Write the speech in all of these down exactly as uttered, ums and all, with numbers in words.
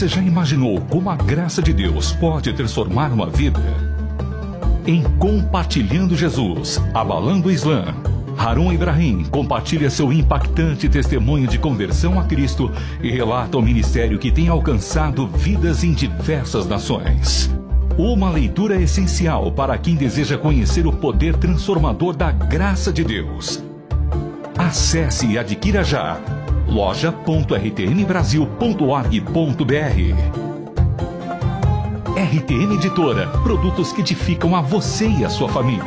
Você já imaginou como a graça de Deus pode transformar uma vida? Em Compartilhando Jesus, Abalando o Islã, Harun Ibrahim compartilha seu impactante testemunho de conversão a Cristo e relata o ministério que tem alcançado vidas em diversas nações. Uma leitura essencial para quem deseja conhecer o poder transformador da graça de Deus. Acesse e adquira já loja ponto r t m brasil ponto org ponto b r. R T M Editora, produtos que edificam a você e a sua família.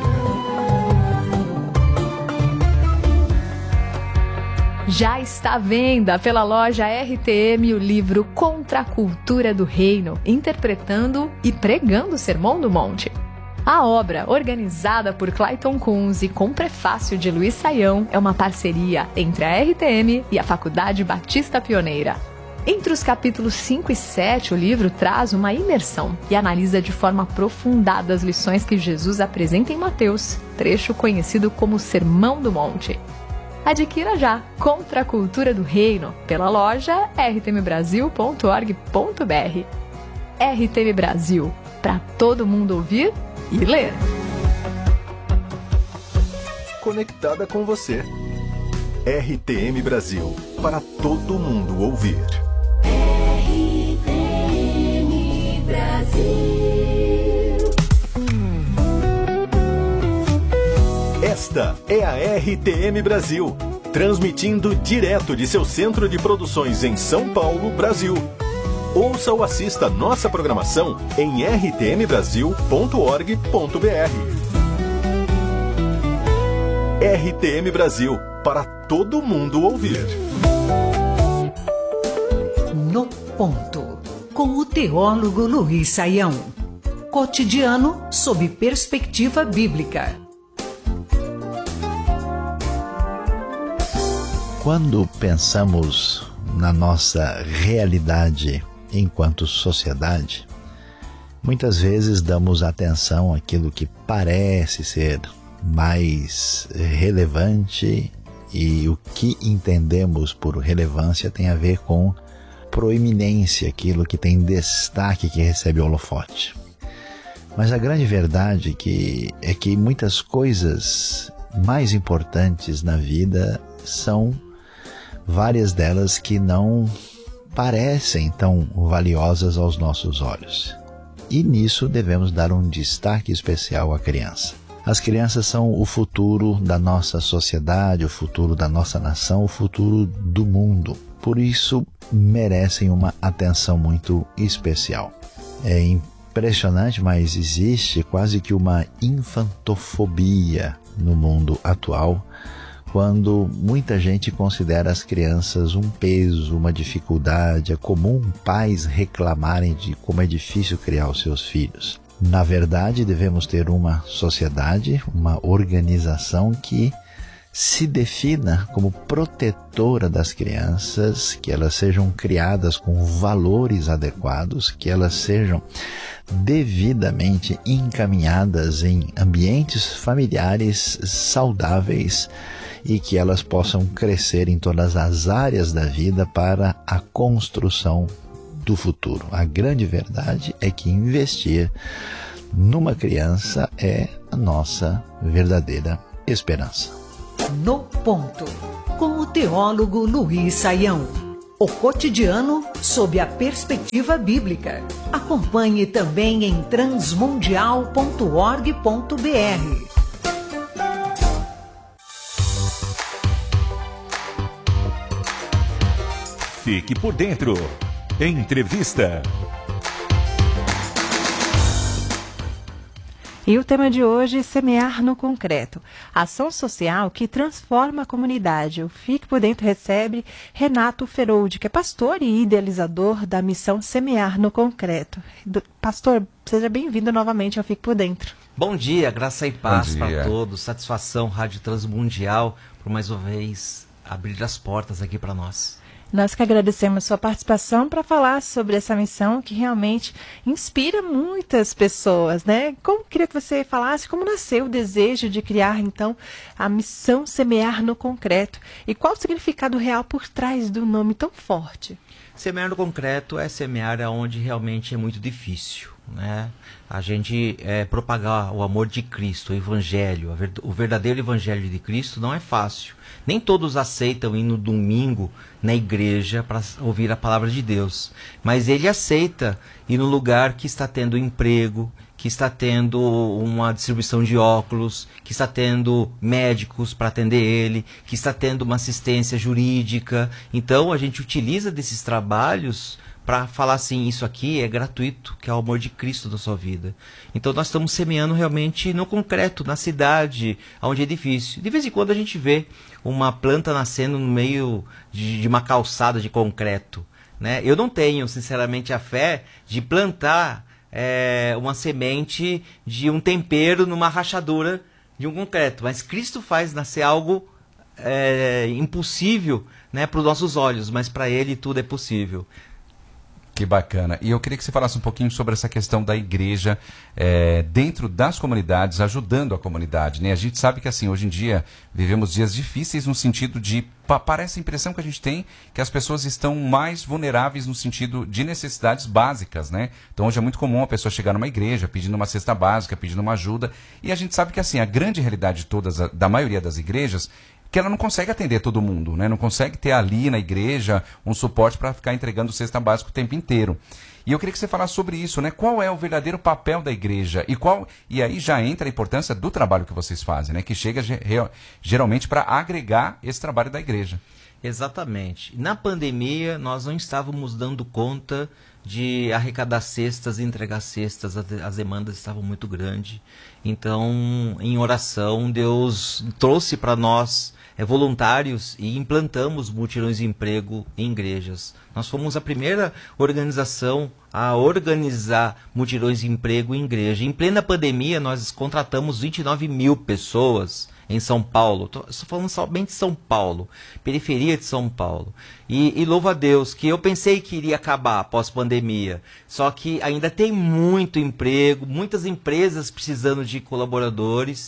Já está à venda pela loja R T M o livro Contra a Cultura do Reino, interpretando e pregando o Sermão do Monte. A obra, organizada por Clayton Kunz e com prefácio de Luiz Saião, é uma parceria entre a R T M e a Faculdade Batista Pioneira. Entre os capítulos cinco e sete, o livro traz uma imersão e analisa de forma aprofundada as lições que Jesus apresenta em Mateus, trecho conhecido como Sermão do Monte. Adquira já Contra a Cultura do Reino pela loja r t m brasil ponto org ponto b r. R T M Brasil, para todo mundo ouvir e ler. Conectada com você. R T M Brasil, para todo mundo ouvir. R T M Brasil. Esta é a R T M Brasil, transmitindo direto de seu centro de produções em São Paulo, Brasil. Ouça ou assista nossa programação em r t m brasil ponto org ponto b r. R T M Brasil, para todo mundo ouvir. No Ponto, com o teólogo Luiz Saião. Cotidiano sob perspectiva bíblica. Quando pensamos na nossa realidade enquanto sociedade, muitas vezes damos atenção àquilo que parece ser mais relevante, e o que entendemos por relevância tem a ver com proeminência, aquilo que tem destaque, que recebe holofote. Mas a grande verdade que é que muitas coisas mais importantes na vida são várias delas que não parecem tão valiosas aos nossos olhos. E nisso devemos dar um destaque especial à criança. As crianças são o futuro da nossa sociedade, o futuro da nossa nação, o futuro do mundo. Por isso, merecem uma atenção muito especial. É impressionante, mas existe quase que uma infantofobia no mundo atual, quando muita gente considera as crianças um peso, uma dificuldade. É comum pais reclamarem de como é difícil criar os seus filhos. Na verdade, devemos ter uma sociedade, uma organização que se defina como protetora das crianças, que elas sejam criadas com valores adequados, que elas sejam devidamente encaminhadas em ambientes familiares saudáveis e que elas possam crescer em todas as áreas da vida para a construção do futuro. A grande verdade é que investir numa criança é a nossa verdadeira esperança. No Ponto, com o teólogo Luiz Saião. O cotidiano sob a perspectiva bíblica. Acompanhe também em transmundial ponto org ponto b r. Fique por dentro. Entrevista. E o tema de hoje, Semear no Concreto. Ação social que transforma a comunidade. O Fique por Dentro recebe Renato Feroldi, que é pastor e idealizador da missão Semear no Concreto. Do, pastor, seja bem-vindo novamente ao Fique por Dentro. Bom dia, graça e paz para todos. Satisfação, Rádio Transmundial, por mais uma vez abrir as portas aqui para nós. Nós que agradecemos a sua participação para falar sobre essa missão que realmente inspira muitas pessoas, né? Como queria que você falasse como nasceu o desejo de criar, então, a missão Semear no Concreto e qual o significado real por trás do nome tão forte? Semear no concreto é semear onde realmente é muito difícil, né? A gente é, propagar o amor de Cristo, o Evangelho, a ver, o verdadeiro Evangelho de Cristo não é fácil. Nem todos aceitam ir no domingo na igreja para ouvir a palavra de Deus, mas ele aceita ir no lugar que está tendo emprego, que está tendo uma distribuição de óculos, que está tendo médicos para atender ele, que está tendo uma assistência jurídica. Então a gente utiliza desses trabalhos para falar assim, isso aqui é gratuito, que é o amor de Cristo da sua vida. Então nós estamos semeando realmente no concreto, na cidade, onde é difícil. De vez em quando a gente vê uma planta nascendo no meio de, de uma calçada de concreto, né? Eu não tenho, sinceramente, a fé de plantar é, uma semente de um tempero numa rachadura de um concreto, mas Cristo faz nascer algo é, impossível, né, para os nossos olhos, mas para Ele tudo é possível. Que bacana. E eu queria que você falasse um pouquinho sobre essa questão da igreja é, dentro das comunidades, ajudando a comunidade, né? A gente sabe que assim, hoje em dia vivemos dias difíceis no sentido de, pa, parece a impressão que a gente tem que as pessoas estão mais vulneráveis no sentido de necessidades básicas, né? Então hoje é muito comum a pessoa chegar numa igreja pedindo uma cesta básica, pedindo uma ajuda, e a gente sabe que assim, a grande realidade todas, da maioria das igrejas, que ela não consegue atender todo mundo, né? Não consegue ter ali na igreja um suporte para ficar entregando cesta básica o tempo inteiro. E eu queria que você falasse sobre isso, né? Qual é o verdadeiro papel da igreja e qual e aí já entra a importância do trabalho que vocês fazem, né? Que chega geralmente para agregar esse trabalho da igreja. Exatamente. Na pandemia nós não estávamos dando conta de arrecadar cestas e entregar cestas, as demandas estavam muito grandes. Então, em oração, Deus trouxe para nós é, voluntários e implantamos mutirões de emprego em igrejas. Nós fomos a primeira organização a organizar mutirões de emprego em igreja. Em plena pandemia, nós contratamos vinte e nove mil pessoas em São Paulo. Estou falando somente de São Paulo, periferia de São Paulo. E, e louvo a Deus que eu pensei que iria acabar após pandemia. Só que ainda tem muito emprego, muitas empresas precisando de colaboradores.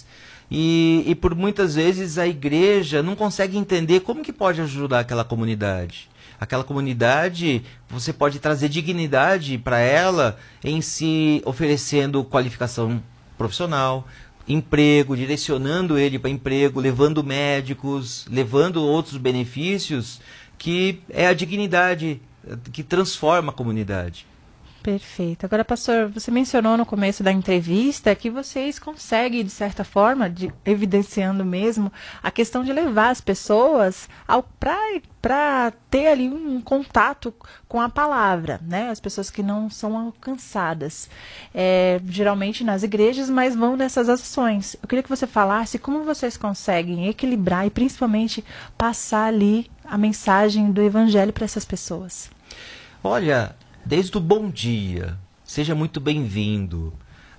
E, e por muitas vezes a igreja não consegue entender como que pode ajudar aquela comunidade. Aquela comunidade, você pode trazer dignidade para ela em se oferecendo qualificação profissional, emprego, direcionando ele para emprego, levando médicos, levando outros benefícios, que é a dignidade que transforma a comunidade. Perfeito. Agora, pastor, você mencionou no começo da entrevista que vocês conseguem, de certa forma, de, evidenciando mesmo, a questão de levar as pessoas para ter ali um contato com a palavra, né? As pessoas que não são alcançadas, é, geralmente nas igrejas, mas vão nessas ações. Eu queria que você falasse como vocês conseguem equilibrar e, principalmente, passar ali a mensagem do evangelho para essas pessoas. Olha, desde o bom dia, seja muito bem-vindo.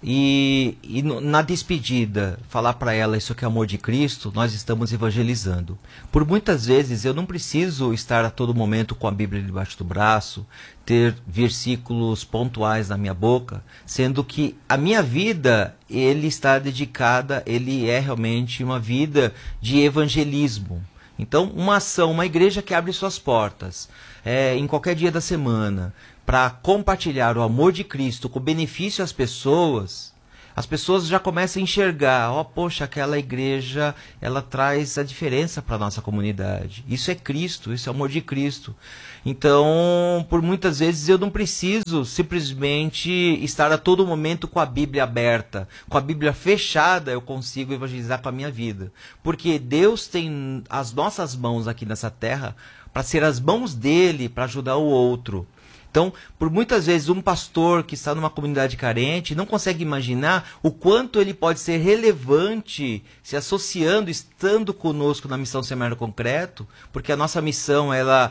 E, e no, na despedida, falar para ela isso que é amor de Cristo, nós estamos evangelizando. Por muitas vezes eu não preciso estar a todo momento com a Bíblia debaixo do braço, ter versículos pontuais na minha boca, sendo que a minha vida, ele está dedicada, ele é realmente uma vida de evangelismo. Então, uma ação, uma igreja que abre suas portas é, em qualquer dia da semana, para compartilhar o amor de Cristo com benefício às pessoas, as pessoas já começam a enxergar, ó, oh, poxa, aquela igreja, ela traz a diferença para a nossa comunidade. Isso é Cristo, isso é o amor de Cristo. Então, por muitas vezes eu não preciso simplesmente estar a todo momento com a Bíblia aberta, com a Bíblia fechada, eu consigo evangelizar com a minha vida. Porque Deus tem as nossas mãos aqui nessa terra para ser as mãos dele, para ajudar o outro. Então, por muitas vezes, um pastor que está numa comunidade carente não consegue imaginar o quanto ele pode ser relevante se associando estando conosco na missão Semear no Concreto, porque a nossa missão ela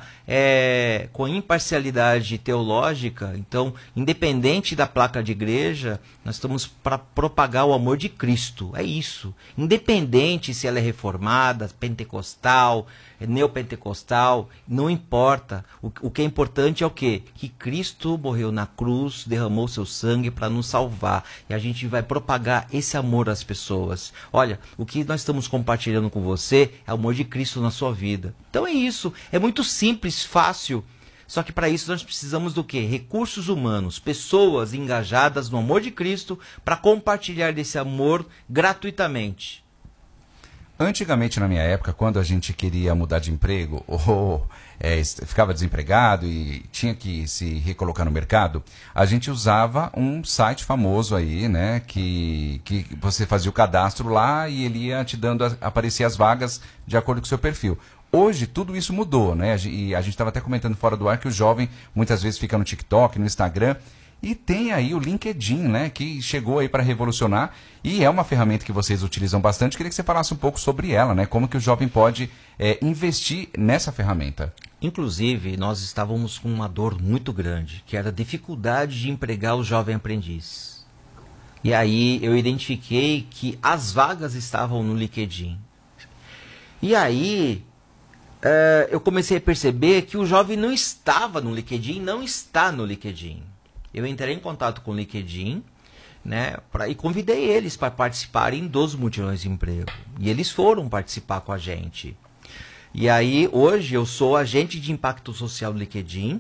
é com imparcialidade teológica, então, independente da placa de igreja, nós estamos para propagar o amor de Cristo, é isso. Independente se ela é reformada, pentecostal, neopentecostal, não importa. O, o que é importante é o quê? Que Cristo morreu na cruz, derramou seu sangue para nos salvar. E a gente vai propagar esse amor às pessoas. Olha, o que nós estamos compartilhando com você é o amor de Cristo na sua vida. Então é isso. É muito simples, fácil. Só que para isso nós precisamos do quê? Recursos humanos, pessoas engajadas no amor de Cristo para compartilhar desse amor gratuitamente. Antigamente, na minha época, quando a gente queria mudar de emprego ou é, ficava desempregado e tinha que se recolocar no mercado, a gente usava um site famoso aí, né, que, que você fazia o cadastro lá e ele ia te dando, a, aparecer as vagas de acordo com o seu perfil. Hoje tudo isso mudou, né? E a gente estava até comentando fora do ar que o jovem muitas vezes fica no TikTok, no Instagram. E tem aí o LinkedIn, né, que chegou aí para revolucionar e é uma ferramenta que vocês utilizam bastante. Queria que você falasse um pouco sobre ela, né? Como que o jovem pode é, investir nessa ferramenta. Inclusive, nós estávamos com uma dor muito grande, que era a dificuldade de empregar o jovem aprendiz. E aí eu identifiquei que as vagas estavam no LinkedIn. E aí é, eu comecei a perceber que o jovem não estava no LinkedIn, não está no LinkedIn. Eu entrei em contato com o LinkedIn, né, pra, e convidei eles para participarem dos mutirões de emprego. E eles foram participar com a gente. E aí, hoje, eu sou agente de impacto social do LinkedIn.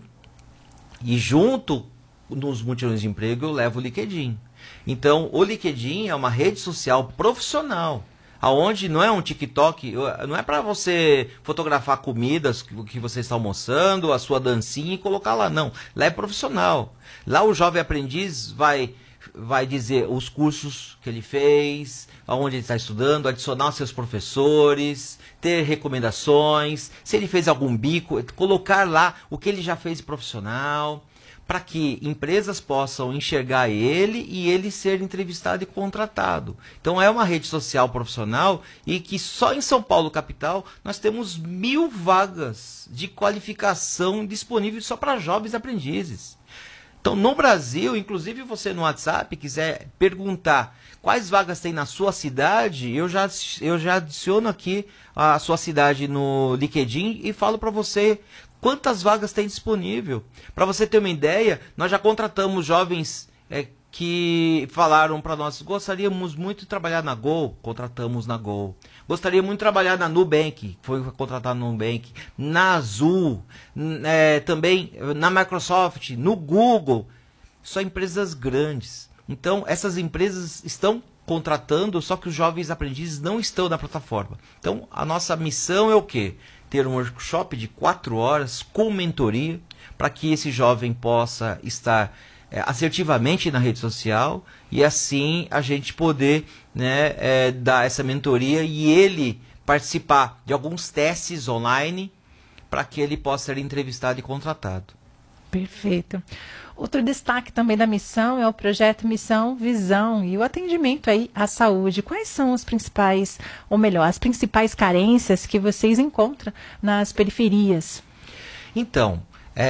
E junto nos mutirões de emprego, eu levo o LinkedIn. Então, o LinkedIn é uma rede social profissional. Aonde não é um TikTok, não é para você fotografar comidas que você está almoçando, a sua dancinha e colocar lá, não. Lá é profissional. Lá o jovem aprendiz vai, vai dizer os cursos que ele fez, aonde ele está estudando, adicionar os seus professores, ter recomendações, se ele fez algum bico, colocar lá o que ele já fez de profissional, para que empresas possam enxergar ele e ele ser entrevistado e contratado. Então é uma rede social profissional e que só em São Paulo, capital, nós temos mil vagas de qualificação disponíveis só para jovens aprendizes. Então no Brasil, inclusive você no WhatsApp quiser perguntar quais vagas tem na sua cidade, eu já, eu já adiciono aqui a sua cidade no LinkedIn e falo para você quantas vagas tem disponível. Para você ter uma ideia, nós já contratamos jovens é, que falaram para nós, gostaríamos muito de trabalhar na Gol, contratamos na Gol. Gostaria muito de trabalhar na Nubank, foi contratado na Nubank. Na Azul, é, também na Microsoft, no Google. Só empresas grandes. Então, essas empresas estão contratando, só que os jovens aprendizes não estão na plataforma. Então, a nossa missão é o quê? Ter um workshop de quatro horas com mentoria para que esse jovem possa estar é, assertivamente na rede social e assim a gente poder, né, é, dar essa mentoria e ele participar de alguns testes online para que ele possa ser entrevistado e contratado. Perfeito. Outro destaque também da missão é o projeto Missão Visão e o atendimento aí à saúde. Quais são os principais, ou melhor, as principais carências que vocês encontram nas periferias? Então,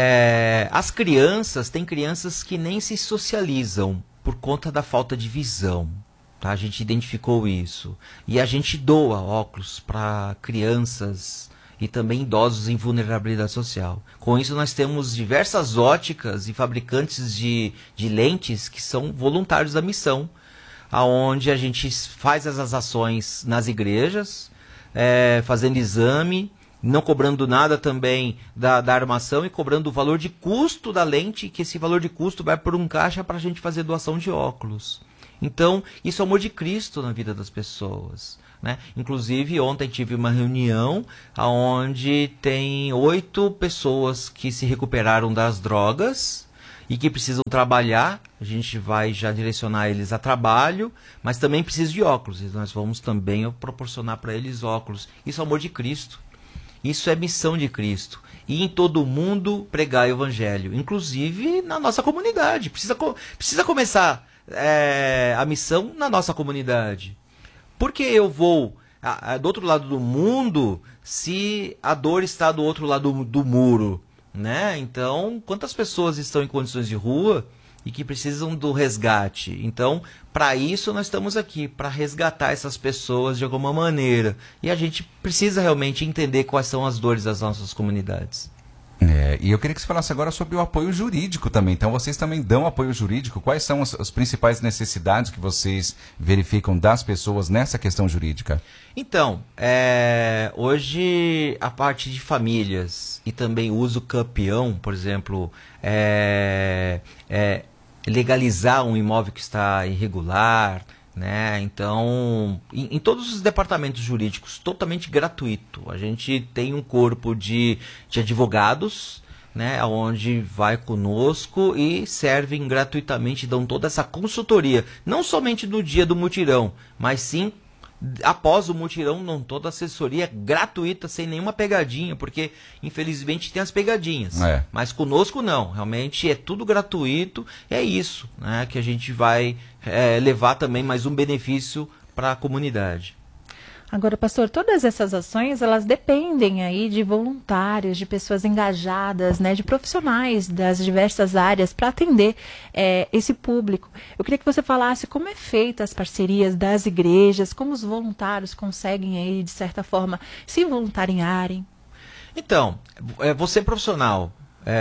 é, as crianças, tem crianças que nem se socializam por conta da falta de visão. Tá? A gente identificou isso. E a gente doa óculos para crianças e também idosos em vulnerabilidade social. Com isso nós temos diversas óticas e fabricantes de, de lentes que são voluntários da missão, aonde a gente faz as ações nas igrejas, é, fazendo exame, não cobrando nada também da, da armação e cobrando o valor de custo da lente, que esse valor de custo vai por um caixa para a gente fazer doação de óculos. Então, isso é o amor de Cristo na vida das pessoas. Né? Inclusive, ontem tive uma reunião onde tem oito pessoas que se recuperaram das drogas e que precisam trabalhar. A gente vai já direcionar eles a trabalho, mas também precisam de óculos. E nós vamos também proporcionar para eles óculos. Isso é o amor de Cristo. Isso é missão de Cristo. E em todo o mundo pregar o evangelho. Inclusive na nossa comunidade. Precisa, precisa começar é, a missão na nossa comunidade. Por que eu vou a, a, do outro lado do mundo se a dor está do outro lado do, do muro, né? Então, quantas pessoas estão em condições de rua e que precisam do resgate? Então, para isso nós estamos aqui, para resgatar essas pessoas de alguma maneira. E a gente precisa realmente entender quais são as dores das nossas comunidades. É, e eu queria que você falasse agora sobre o apoio jurídico também. Então, vocês também dão apoio jurídico. Quais são as, as principais necessidades que vocês verificam das pessoas nessa questão jurídica? Então, é, hoje a parte de famílias e também o uso campeão, por exemplo, é, é legalizar um imóvel que está irregular, né? Então, em, em todos os departamentos jurídicos, totalmente gratuito. A gente tem um corpo de, de advogados, né, onde vai conosco e servem gratuitamente, dão toda essa consultoria, não somente no dia do mutirão, mas sim após o mutirão, não, toda assessoria gratuita, sem nenhuma pegadinha, porque infelizmente tem as pegadinhas, é. Mas conosco não, realmente é tudo gratuito, é isso, né, que a gente vai é, levar também mais um benefício para a comunidade. Agora, pastor, todas essas ações, elas dependem aí de voluntários, de pessoas engajadas, né, de profissionais das diversas áreas para atender é, esse público. Eu queria que você falasse como é feita as parcerias das igrejas, como os voluntários conseguem aí, de certa forma, se voluntariarem. Então, você é profissional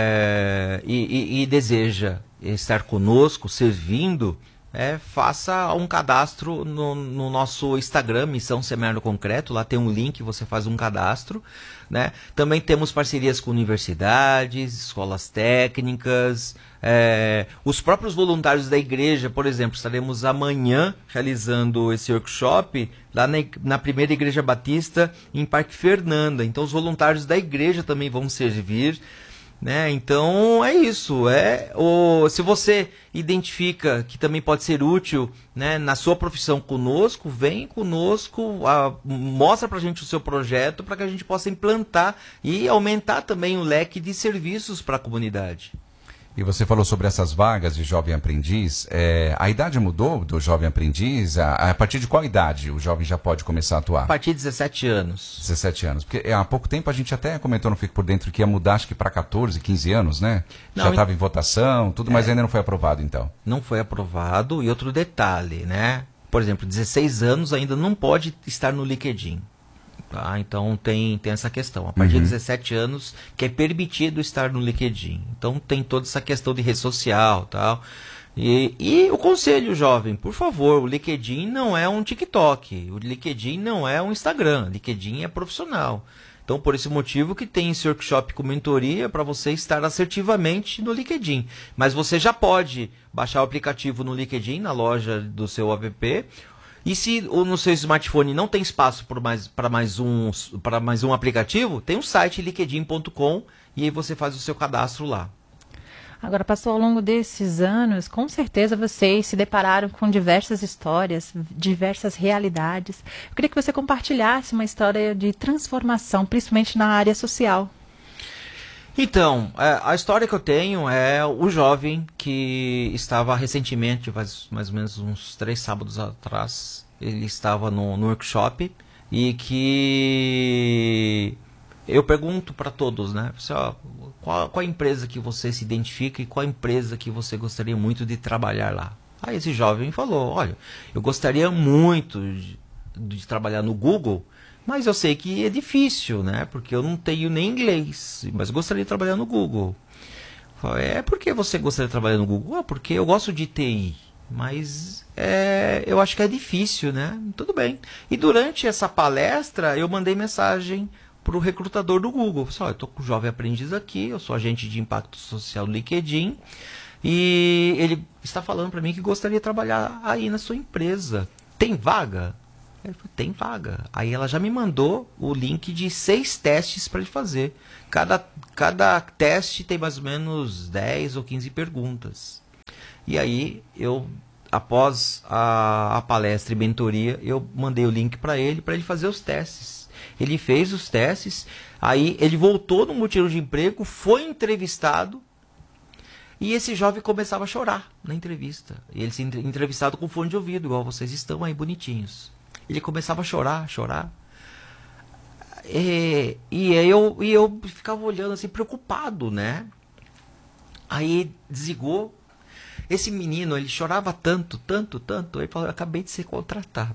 é, e, e, e deseja estar conosco, servindo, É, faça um cadastro no, no nosso Instagram, Missão Semear no Concreto. Lá tem um link, você faz um cadastro, né? Também temos parcerias com universidades, escolas técnicas, é, os próprios voluntários da igreja. Por exemplo, estaremos amanhã realizando esse workshop lá na, na primeira Igreja Batista em Parque Fernanda. Então os voluntários da igreja também vão servir, né? Então é isso, é o, se você identifica que também pode ser útil, né, na sua profissão conosco, vem conosco, a, mostra pra gente o seu projeto para que a gente possa implantar e aumentar também o leque de serviços para a comunidade. E você falou sobre essas vagas de jovem aprendiz. É, a idade mudou do jovem aprendiz? A, a partir de qual idade o jovem já pode começar a atuar? A partir de dezessete anos. dezessete anos. Porque é, há pouco tempo a gente até comentou no Fico por Dentro que ia mudar, acho que para catorze, quinze anos, né? Não, já estava em votação, tudo, é, mas ainda não foi aprovado, então. Não foi aprovado. E outro detalhe, né? Por exemplo, dezesseis anos ainda não pode estar no LinkedIn. Tá? Então tem, tem essa questão. A partir uhum. de dezessete anos que é permitido estar no LinkedIn. Então tem toda essa questão de rede social, tal. E, e o conselho, jovem, por favor, o LinkedIn não é um TikTok, o LinkedIn não é um Instagram, o LinkedIn é profissional. Então, por esse motivo que tem esse workshop com mentoria para você estar assertivamente no LinkedIn. Mas você já pode baixar o aplicativo no LinkedIn, na loja do seu app. E se no seu smartphone não tem espaço para mais, para mais, um, para mais um aplicativo, tem um site linkedin ponto com e aí você faz o seu cadastro lá. Agora, pastor, ao longo desses anos, com certeza vocês se depararam com diversas histórias, diversas realidades. Eu queria que você compartilhasse uma história de transformação, principalmente na área social. Então, a história que eu tenho é o jovem que estava recentemente, mais, mais ou menos uns três sábados atrás, ele estava no, no workshop e que eu pergunto para todos, né? Ó, qual, qual a empresa que você se identifica e qual a empresa que você gostaria muito de trabalhar lá? Aí esse jovem falou, olha, eu gostaria muito de, de trabalhar no Google, mas eu sei que é difícil, né? Porque eu não tenho nem inglês, mas gostaria de trabalhar no Google. Falei, é, por que você gostaria de trabalhar no Google? Ah, porque eu gosto de T I, mas é, eu acho que é difícil, né? Tudo bem. E durante essa palestra, eu mandei mensagem para o recrutador do Google. Falei, eu estou com o jovem aprendiz aqui, eu sou agente de impacto social do LinkedIn, e ele está falando para mim que gostaria de trabalhar aí na sua empresa. Tem vaga? Ele falou, tem vaga. Aí ela já me mandou o link de seis testes para ele fazer. Cada, cada teste tem mais ou menos dez ou quinze perguntas. E aí, eu, após a, a palestra e mentoria, eu mandei o link para ele, para ele fazer os testes. Ele fez os testes, aí ele voltou no mutirão de emprego, foi entrevistado, e esse jovem começava a chorar na entrevista. Ele se entrevistado com fone de ouvido, igual vocês estão aí bonitinhos. Ele começava a chorar, chorar. E, e eu, e eu ficava olhando assim, preocupado, né? Aí desligou. Esse menino, ele chorava tanto, tanto, tanto. Ele falou, eu acabei de ser contratado.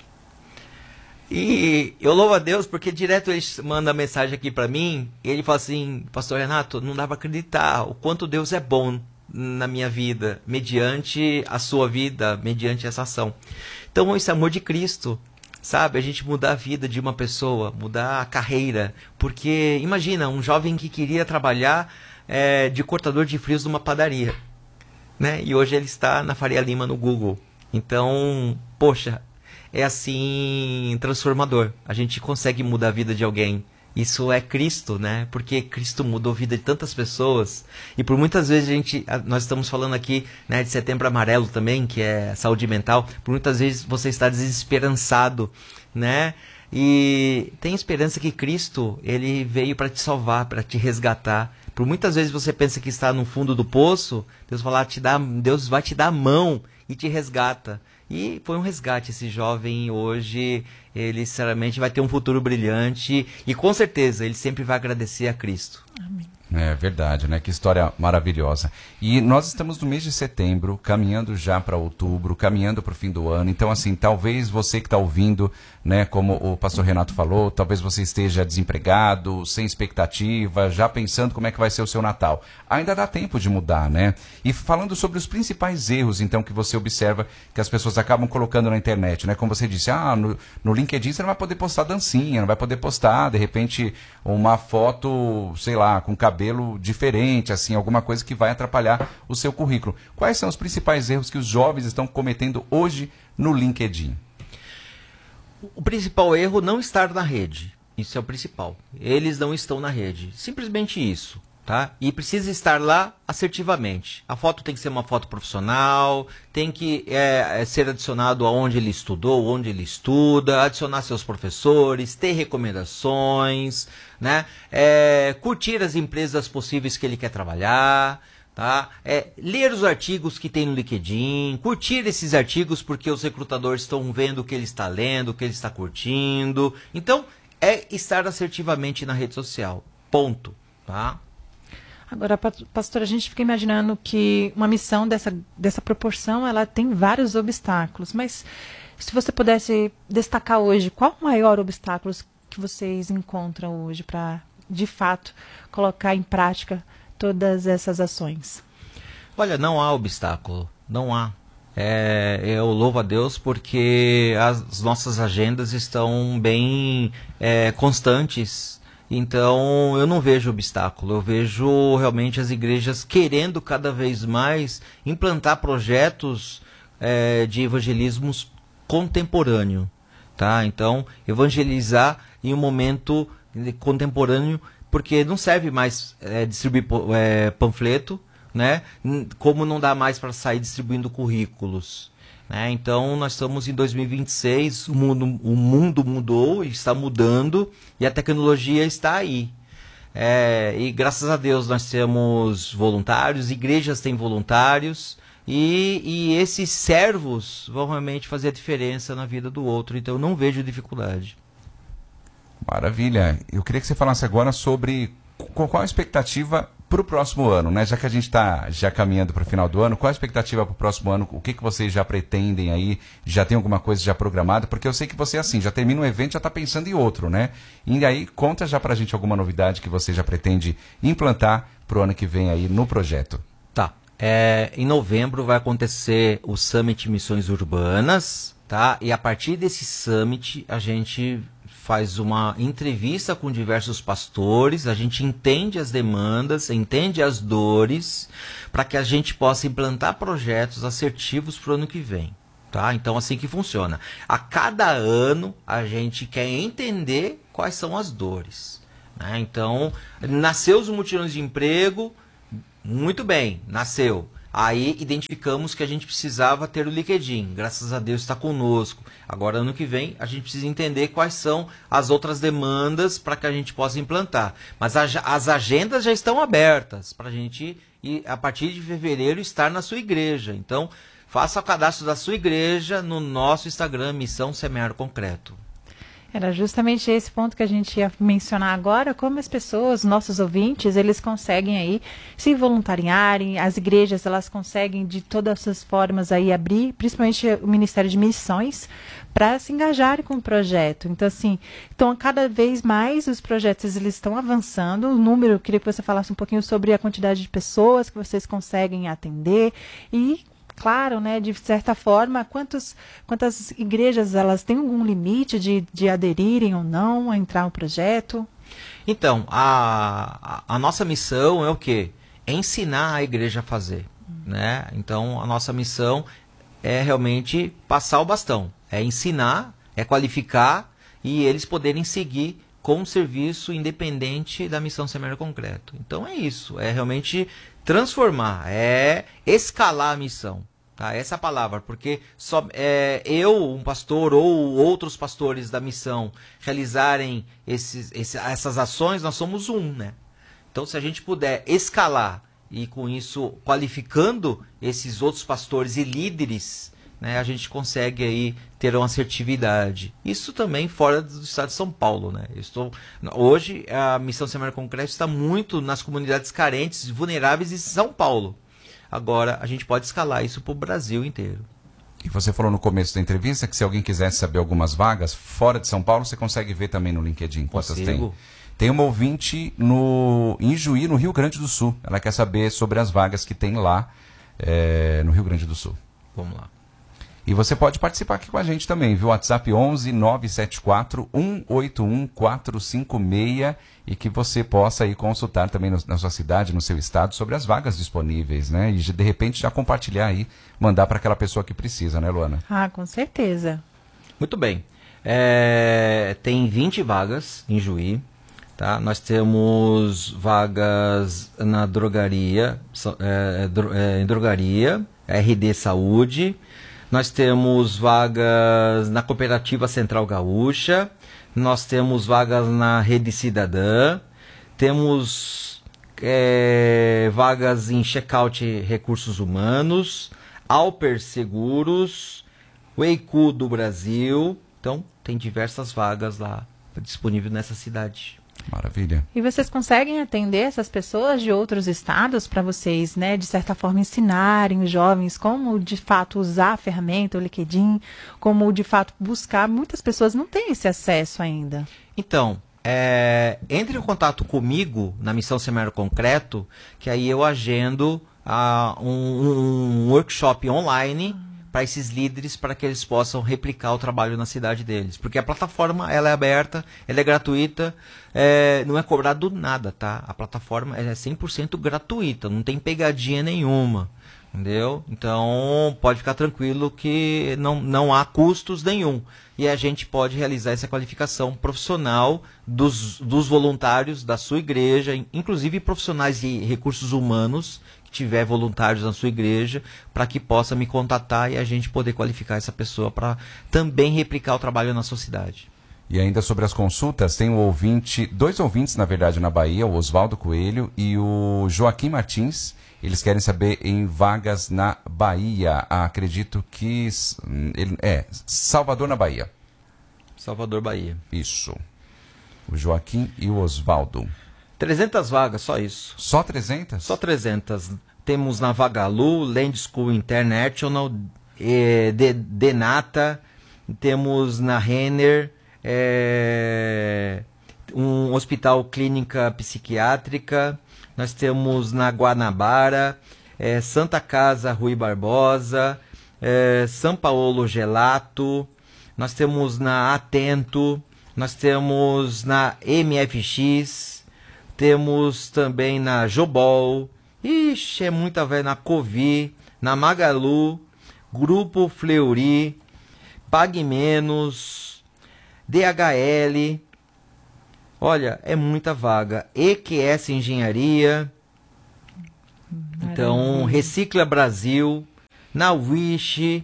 E eu louvo a Deus, porque direto ele manda mensagem aqui pra mim. E ele fala assim, pastor Renato, não dá pra acreditar o quanto Deus é bom na minha vida, mediante a sua vida, mediante essa ação. Então, esse amor de Cristo, sabe? A gente mudar a vida de uma pessoa, mudar a carreira. Porque, imagina, um jovem que queria trabalhar é, de cortador de frios numa padaria, né? E hoje ele está na Faria Lima, no Google. Então, poxa, é assim, transformador. A gente consegue mudar a vida de alguém. Isso é Cristo, né? Porque Cristo mudou a vida de tantas pessoas. E por muitas vezes a gente, nós estamos falando aqui, né, de Setembro Amarelo também, que é saúde mental. Por muitas vezes você está desesperançado, né? E tem esperança que Cristo, ele veio para te salvar, para te resgatar. Por muitas vezes você pensa que está no fundo do poço, Deus vai lá te dar, Deus vai te dar a mão e te resgata. E foi um resgate. Esse jovem hoje, ele sinceramente vai ter um futuro brilhante e com certeza ele sempre vai agradecer a Cristo. Amém. É verdade, né? Que história maravilhosa. E nós estamos no mês de setembro, caminhando já para outubro, caminhando para o fim do ano. Então, assim, talvez você que está ouvindo, né, como o pastor Renato falou, talvez você esteja desempregado, sem expectativa, já pensando como é que vai ser o seu Natal. Ainda dá tempo de mudar, né? E falando sobre os principais erros, então, que você observa que as pessoas acabam colocando na internet, né? Como você disse, ah, no, no LinkedIn você não vai poder postar dancinha, não vai poder postar, de repente, uma foto, sei lá, com cabelo diferente, assim, alguma coisa que vai atrapalhar o seu currículo. Quais são os principais erros que os jovens estão cometendo hoje no LinkedIn? O principal erro é não estar na rede. Isso é o principal. Eles não estão na rede. Simplesmente isso, tá? E precisa estar lá assertivamente. A foto tem que ser uma foto profissional, tem que é, ser adicionado aonde ele estudou, onde ele estuda, adicionar seus professores, ter recomendações, né? É, curtir as empresas possíveis que ele quer trabalhar, tá? É, ler os artigos que tem no LinkedIn, curtir esses artigos porque os recrutadores estão vendo o que ele está lendo, o que ele está curtindo. Então, é estar assertivamente na rede social. Ponto, tá? Agora, pastor, a gente fica imaginando que uma missão dessa, dessa proporção, ela tem vários obstáculos. Mas se você pudesse destacar hoje, qual o maior obstáculo que vocês encontram hoje para, de fato, colocar em prática todas essas ações? Olha, não há obstáculo, não há. É, eu louvo a Deus porque as nossas agendas estão bem é, constantes. Então, eu não vejo obstáculo, eu vejo realmente as igrejas querendo cada vez mais implantar projetos é, de evangelismo contemporâneo, tá? Então, evangelizar em um momento contemporâneo, porque não serve mais é, distribuir é, panfleto, né? Como não dá mais para sair distribuindo currículos. Né? Então, nós estamos em dois mil e vinte e seis, o mundo, o mundo mudou, está mudando e a tecnologia está aí. É, e graças a Deus nós temos voluntários, igrejas têm voluntários e, e esses servos vão realmente fazer a diferença na vida do outro. Então, eu não vejo dificuldade. Maravilha. Eu queria que você falasse agora sobre qual a expectativa para o próximo ano, né? Já que a gente está já caminhando para o final do ano, qual a expectativa para o próximo ano? O que, que vocês já pretendem aí? Já tem alguma coisa já programada? Porque eu sei que você, assim, já termina um evento, já está pensando em outro, né? E aí, conta já para a gente alguma novidade que você já pretende implantar para o ano que vem aí no projeto. Tá. É, em novembro vai acontecer o Summit Missões Urbanas, tá? E a partir desse Summit, a gente faz uma entrevista com diversos pastores, a gente entende as demandas, entende as dores, para que a gente possa implantar projetos assertivos para o ano que vem. Tá? Então, assim que funciona. A cada ano, a gente quer entender quais são as dores. Né? Então, nasceu os mutirões de emprego, muito bem, nasceu. Aí identificamos que a gente precisava ter o LinkedIn. Graças a Deus está conosco. Agora, ano que vem, a gente precisa entender quais são as outras demandas para que a gente possa implantar. Mas a, as agendas já estão abertas para a gente, ir, a partir de fevereiro, estar na sua igreja. Então, faça o cadastro da sua igreja no nosso Instagram, Missão Semear Concreto. Era justamente esse ponto que a gente ia mencionar agora, como as pessoas, nossos ouvintes, eles conseguem aí se voluntariarem, as igrejas, elas conseguem de todas as formas aí abrir, principalmente o Ministério de Missões, para se engajarem com o projeto. Então, assim, então, cada vez mais os projetos eles estão avançando. O número, eu queria que você falasse um pouquinho sobre a quantidade de pessoas que vocês conseguem atender e claro, né, de certa forma, quantos, quantas igrejas elas têm algum limite de, de aderirem ou não a entrar no projeto? Então, a, a, a nossa missão é o quê? É ensinar a igreja a fazer. Hum. Né? Então, a nossa missão é realmente passar o bastão. É ensinar, é qualificar e eles poderem seguir com o serviço independente da Missão Semear Concreto. Então, é isso. É realmente transformar, é escalar a missão. Tá? Essa é a palavra, porque só, é, eu, um pastor ou outros pastores da missão realizarem esses, esse, essas ações, nós somos um, né? Então, se a gente puder escalar e com isso qualificando esses outros pastores e líderes, né, a gente consegue aí ter uma assertividade. Isso também fora do estado de São Paulo, né? Eu estou, hoje a Missão Semear Concreto está muito nas comunidades carentes, vulneráveis de São Paulo. Agora a gente pode escalar isso para o Brasil inteiro. E você falou no começo da entrevista que se alguém quisesse saber algumas vagas fora de São Paulo, você consegue ver também no LinkedIn quantas tem. Tem uma ouvinte no, em Juí, no Rio Grande do Sul. Ela quer saber sobre as vagas que tem lá é, no Rio Grande do Sul. Vamos lá. E você pode participar aqui com a gente também, viu? WhatsApp onze nove sete quatro um oito um quatro cinco seis e que você possa aí consultar também no, na sua cidade, no seu estado, sobre as vagas disponíveis, né? E de repente já compartilhar aí, mandar para aquela pessoa que precisa, né, Luana? Ah, com certeza. Muito bem. É, tem vinte vagas em Juí. Tá? Nós temos vagas na drogaria, é, dro, é, em drogaria, R D Saúde. Nós temos vagas na Cooperativa Central Gaúcha, nós temos vagas na Rede Cidadã, temos é, vagas em Checkout Recursos Humanos, Alper Seguros, o EICU do Brasil. Então, tem diversas vagas lá disponíveis nessa cidade. Maravilha. E vocês conseguem atender essas pessoas de outros estados para vocês, né, de certa forma ensinarem os jovens como de fato usar a ferramenta, o LinkedIn, como de fato buscar? Muitas pessoas não têm esse acesso ainda. Então, é, entre em contato comigo na Missão Semear Concreto, que aí eu agendo uh, um, um workshop online para esses líderes, para que eles possam replicar o trabalho na cidade deles. Porque a plataforma ela é aberta, ela é gratuita, é, não é cobrado nada, tá? A plataforma é cem por cento gratuita, não tem pegadinha nenhuma, entendeu? Então, pode ficar tranquilo que não, não há custos nenhum. E a gente pode realizar essa qualificação profissional dos, dos voluntários da sua igreja, inclusive profissionais de recursos humanos, tiver voluntários na sua igreja, para que possa me contatar e a gente poder qualificar essa pessoa para também replicar o trabalho na sua cidade. E ainda sobre as consultas, tem um ouvinte, dois ouvintes na verdade na Bahia, o Oswaldo Coelho e o Joaquim Martins. Eles querem saber em vagas na Bahia. Ah, acredito que ele, é Salvador, na Bahia. Salvador, Bahia. Isso. O Joaquim e o Oswaldo. trezentas vagas, só isso. Só trezentas? Só trezentas. Temos na Vagalu, Land School International, eh, de, Denata, temos na Renner, eh, um hospital clínica psiquiátrica, nós temos na Guanabara, eh, Santa Casa Rui Barbosa, eh, São Paulo Gelato, nós temos na Atento, nós temos na M F X, temos também na Jobol, ixi, é muita velha, na Covi, na Magalu, Grupo Fleury, Pague Menos, D H L, olha, é muita vaga, E Q S Engenharia, Então, Recicla Brasil, na Wish,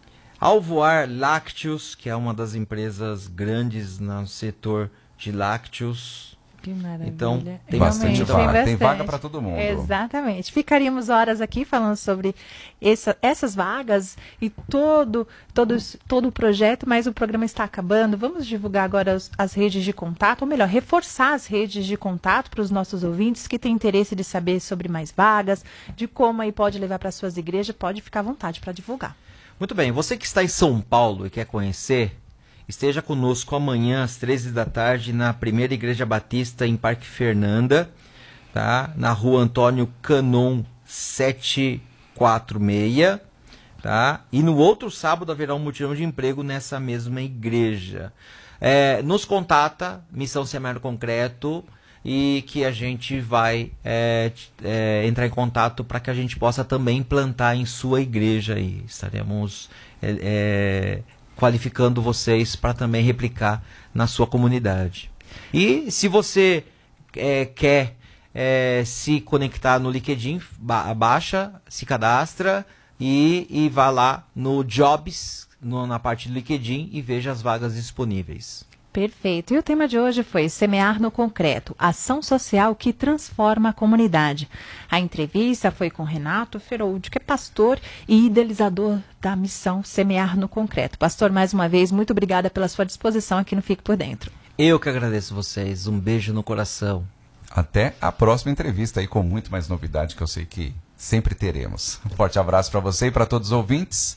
Alvoar Lácteos, que é uma das empresas grandes no setor de lácteos. Que maravilha. Então, tem bastante bastante vaga. bastante. Tem vaga para todo mundo. Exatamente. Ficaríamos horas aqui falando sobre essa, essas vagas e todo, todos, todo o projeto, mas o programa está acabando. Vamos divulgar agora as, as redes de contato, ou melhor, reforçar as redes de contato para os nossos ouvintes que têm interesse de saber sobre mais vagas, de como aí pode levar para suas igrejas. Pode ficar à vontade para divulgar. Muito bem, você que está em São Paulo e quer conhecer, esteja conosco amanhã às treze da tarde na Primeira Igreja Batista em Parque Fernanda, tá? Na Rua Antônio Canon setecentos e quarenta e seis, tá? E no outro sábado haverá um mutirão de emprego nessa mesma igreja. É, nos contata, Missão Semear no Concreto, e que a gente vai é, é, entrar em contato para que a gente possa também implantar em sua igreja aí. Estaremos é, é, qualificando vocês para também replicar na sua comunidade. E se você é, quer é, se conectar no LinkedIn, ba baixa, se cadastra e, e vá lá no Jobs, no, na parte do LinkedIn, e veja as vagas disponíveis. Perfeito. E o tema de hoje foi Semear no Concreto, ação social que transforma a comunidade. A entrevista foi com Renato Ferold, que é pastor e idealizador da missão Semear no Concreto. Pastor, mais uma vez, muito obrigada pela sua disposição aqui no Fique por Dentro. Eu que agradeço vocês. Um beijo no coração. Até a próxima entrevista aí com muito mais novidade que eu sei que sempre teremos. Um forte abraço para você e para todos os ouvintes.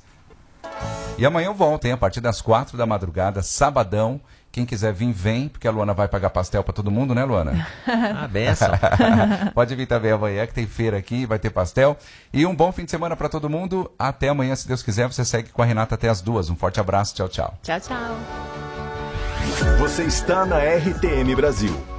E amanhã eu volto, hein, a partir das quatro da madrugada, sabadão. Quem quiser vir, vem, porque a Luana vai pagar pastel para todo mundo, né, Luana? Ah, benção. Pode vir também amanhã, que tem feira aqui, vai ter pastel. E um bom fim de semana para todo mundo. Até amanhã, se Deus quiser. Você segue com a Renata até as duas. Um forte abraço. Tchau, tchau. Tchau, tchau. Você está na R T M Brasil.